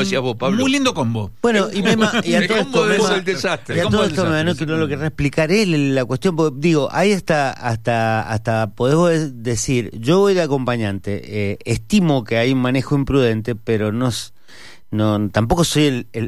decías vos, Pablo. Muy lindo combo. Bueno, y a todo esto, es el desastre. y a todo esto, Mema, que no lo querrá explicar él la cuestión, porque digo, ahí hasta podés vos decir, yo voy de acompañante, estimo que hay un manejo imprudente, pero tampoco soy